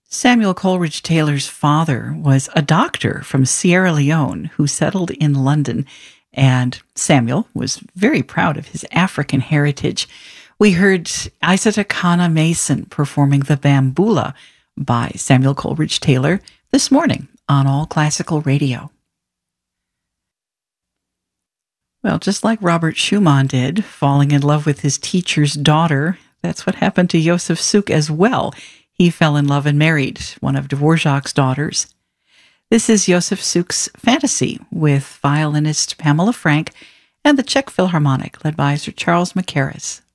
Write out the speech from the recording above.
Samuel Coleridge Taylor's father was a doctor from Sierra Leone who settled in London, and Samuel was very proud of his African heritage. We heard Isatakana Mason performing the Bambula by Samuel Coleridge Taylor this morning on All Classical Radio. Well, just like Robert Schumann did, falling in love with his teacher's daughter, that's what happened to Josef Suk as well. He fell in love and married one of Dvorak's daughters. This is Josef Suk's Fantasy with violinist Pamela Frank and the Czech Philharmonic led by Sir Charles Mackerras.